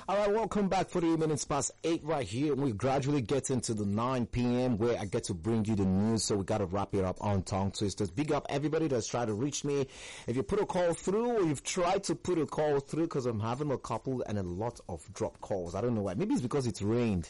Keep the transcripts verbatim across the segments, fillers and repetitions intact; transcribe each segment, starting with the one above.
All right, welcome back. forty minutes past eight right here. We gradually get into the nine p.m. where I get to bring you the news. So we got to wrap it up on Tongue Twisters. Big up everybody that's tried to reach me. If you put a call through or you've tried to put a call through, because I'm having a couple and a lot of drop calls. I don't know why. Maybe it's because it's rained.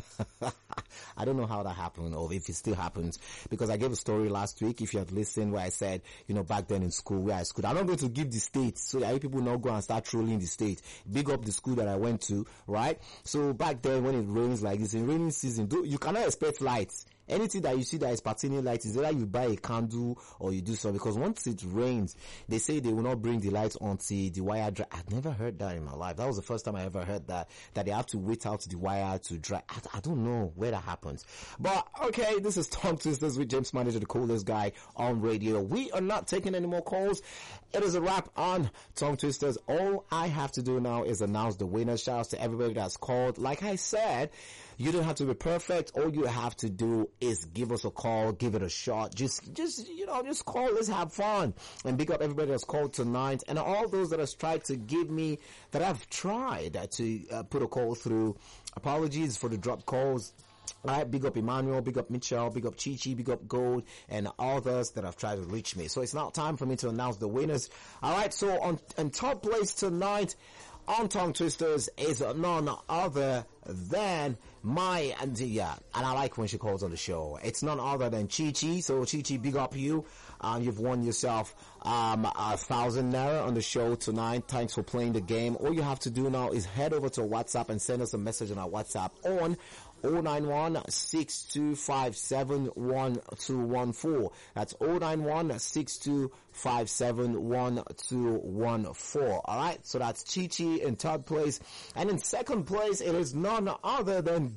I don't know how that happened or if it still happens, because I gave a story last week. If you had listened, where I said, you know, back then in school where I schooled, I'm not going to give the state so that people not go and start trolling the state. Big up the school that I went to, right? So back then when it rains like this, in raining season, do, you cannot expect lights. Anything that you see that is pertaining light is either you buy a candle or you do so, because once it rains, they say they will not bring the lights until the wire dry. I've never heard that in my life. That was the first time I ever heard that, that they have to wait out the wire to dry. I, I don't know where that happens. But okay, this is Tongue Twisters with James Manager, the coolest guy on radio. We are not taking any more calls. It is a wrap on Tongue Twisters. All I have to do now is announce the winner. Shout out to everybody that's called. Like I said, you don't have to be perfect. All you have to do is give us a call, give it a shot. Just, just, you know, just call. Let's have fun. And big up everybody that's called tonight, and all those that have tried to give me, that I've tried to uh, put a call through. Apologies for the drop calls. Alright, big up Emmanuel, big up Mitchell, big up Chichi, big up Gold, and others that have tried to reach me. So it's now time for me to announce the winners. Alright, so on, in top place tonight on Tongue Twisters is none other than my Andia. And I like when she calls on the show. It's none other than Chichi. So Chichi, big up you. Um, you've won yourself um, a thousand naira on the show tonight. Thanks for playing the game. All you have to do now is head over to WhatsApp and send us a message on our WhatsApp on oh nine one, six two five seven, one two one four. That's oh nine one, six two five seven, one two one four. Alright, so that's Chichi in third place. And in second place, it is none other than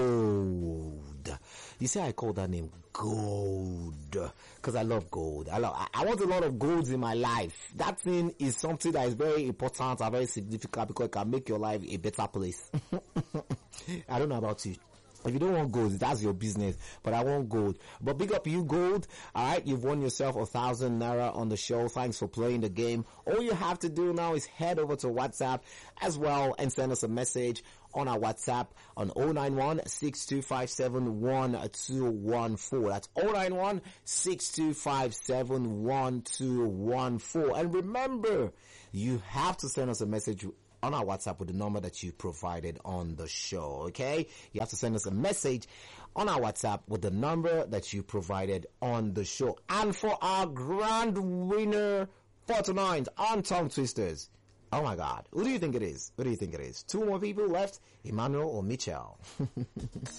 Gold. You see, I call that name Gold because I love gold. I love, I, I want a lot of golds in my life. That thing is something that is very important and very significant because it can make your life a better place. I don't know about you. If you don't want gold, that's your business. But I want gold. But big up you, Gold. Alright, you've won yourself a thousand naira on the show. Thanks for playing the game. All you have to do now is head over to WhatsApp as well and send us a message on our WhatsApp on oh nine one, six two five seven, one two one four. That's oh nine one, six two five seven, one two one four. And remember, you have to send us a message on our WhatsApp with the number that you provided on the show, okay? You have to send us a message on our WhatsApp with the number that you provided on the show. And for our grand winner for tonight on Tongue Twisters, oh my God, who do you think it is? Who do you think it is? Two more people left, Emmanuel or Mitchell?